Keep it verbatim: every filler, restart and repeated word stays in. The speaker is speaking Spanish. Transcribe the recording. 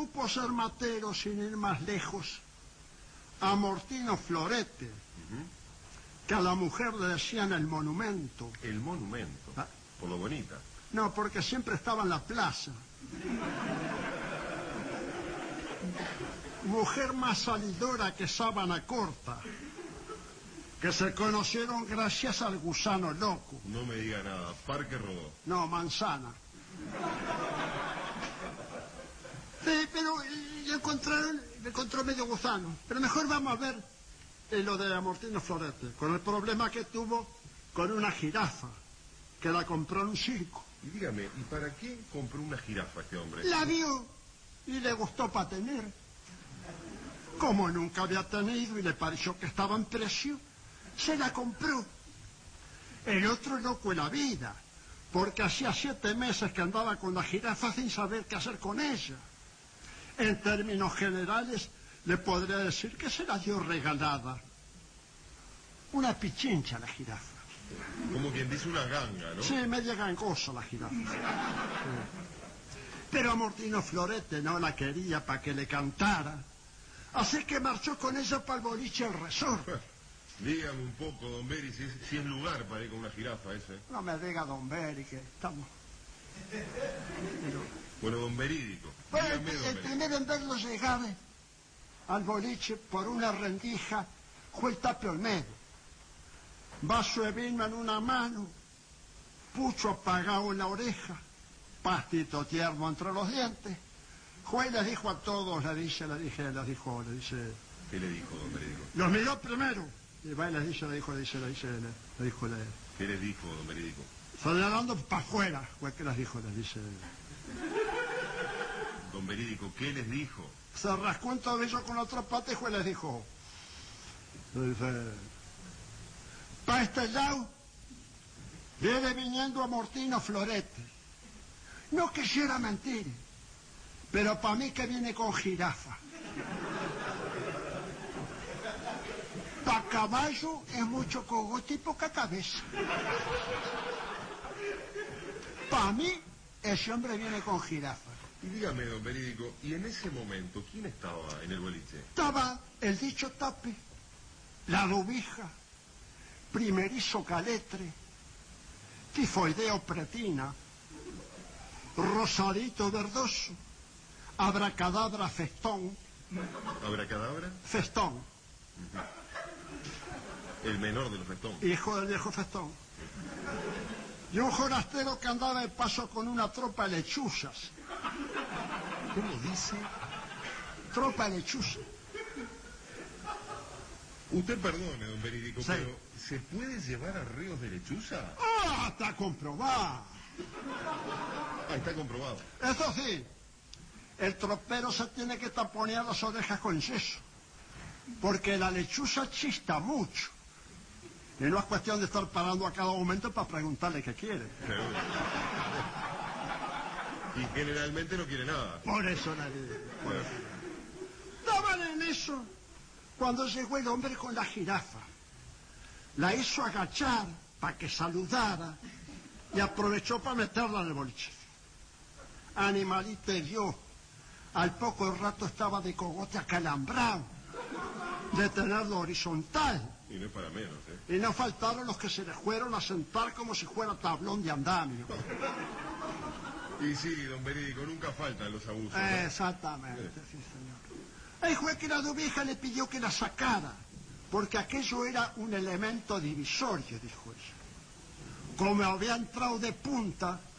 supo ser matero sin ir más lejos a Mortino Florete, uh-huh. que a la mujer le decían el monumento. El monumento, ¿Ah? Por lo bonita. No, porque siempre estaba en la plaza. Mujer más salidora que sábana corta, que se conocieron gracias al gusano loco. No me diga nada, Parque Rodó. No, Manzana. Sí, pero le encontraron, le encontró medio gusano. Pero mejor vamos a ver eh, lo de Amortino Florete, con el problema que tuvo con una jirafa, que la compró en un circo. Y dígame, ¿y para qué compró una jirafa este hombre? La vio y le gustó para tener. Como nunca había tenido y le pareció que estaba en precio, se la compró. El otro loco en la vida, porque hacía siete meses que andaba con la jirafa sin saber qué hacer con ella. En términos generales, le podría decir que se la dio regalada. Una pichincha la jirafa. Como quien dice una ganga, ¿no? Sí, media gangosa la jirafa. Sí. Pero Amortino Florete no la quería para que le cantara. Así que marchó con ella para el boliche El Resort. Dígame un poco, don Beri, si es, si es lugar para ir con una jirafa ese. No me diga don Beri, que estamos... Pero... Bueno, don Verídico. Bueno, dígame, el, don el Verídico. primero en verlo llegar al boliche por una rendija fue el Tapio Olmedo. Vaso de vino en una mano, pucho apagado en la oreja, pastito tierno entre los dientes. Juez les dijo a todos, le dice, le dije, les dijo, le dice... ¿Qué le dijo, don Verídico? Los miró primero. Y va y les dice, le dijo, le dice, le dice, le, le dijo, le... ¿Qué les dijo, don Verídico? Señalando para afuera, juez, ¿qué les dijo? Les dice... Don Verídico, ¿qué les dijo? Se rascó un tobillo con otro pata y juez les dijo... Le dice... Para este lado viene viniendo Amortino Florete. No quisiera mentir, pero para mí que viene con jirafa. Para caballo es mucho cogote y poca cabeza. Para mí ese hombre viene con jirafa. Y dígame, don Verídico, ¿y en ese momento quién estaba en el boliche? Estaba el dicho Tape, la Rubija, Primerizo Caletre, Tifoideo Pretina, Rosarito Verdoso, Abracadabra Festón. ¿Abracadabra? Festón. Uh-huh. El menor de los Festón. Hijo del viejo Festón. Y un forastero que andaba de paso con una tropa de lechuzas. ¿Cómo dice? Tropa de lechuzas. Usted perdone, don Verídico, Sí. pero ¿se puede llevar arreos de lechuza? ¡Ah, está comprobado! Ah, está comprobado. Eso sí, el tropero se tiene que taponear las orejas con yeso, porque la lechuza chista mucho. Y no es cuestión de estar parando a cada momento para preguntarle qué quiere. Seguro. Y generalmente no quiere nada. Por eso la digo. Estaban en eso cuando llegó el hombre con la jirafa. La hizo agachar para que saludara y aprovechó para meterla en el boliche. Animalito dio. Al poco rato estaba de cogote acalambrado, de tenerlo horizontal. Y no es para menos, ¿eh? Y no faltaron los que se le fueron a sentar como si fuera tablón de andamio. Y sí, don Verídico, nunca faltan los abusos, ¿no? Exactamente, sí, señor. El juez que la dubija le pidió que la sacara, porque aquello era un elemento divisorio, dijo ella. Como había entrado de punta,